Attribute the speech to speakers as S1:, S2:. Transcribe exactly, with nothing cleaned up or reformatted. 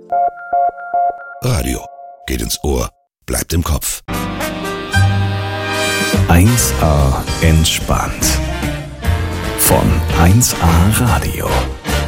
S1: Radio geht ins Ohr, bleibt im Kopf.
S2: eins A entspannt. Von eins A Radio.